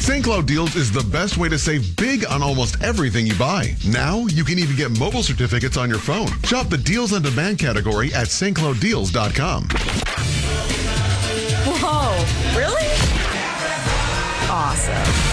St. Cloud Deals is the best way to save big on almost everything you buy. Now, you can even get mobile certificates on your phone. Shop the Deals on Demand category at stclouddeals.com. Whoa, really? Awesome.